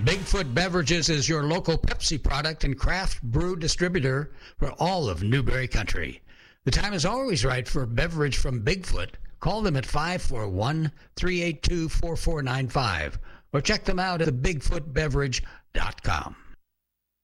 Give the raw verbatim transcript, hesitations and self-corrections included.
Bigfoot Beverages is your local Pepsi product and craft brew distributor for all of Newberry Country. The time is always right for a beverage from Bigfoot. Call them at five four one, three eight two, four four nine five or check them out at the bigfoot beverage dot com.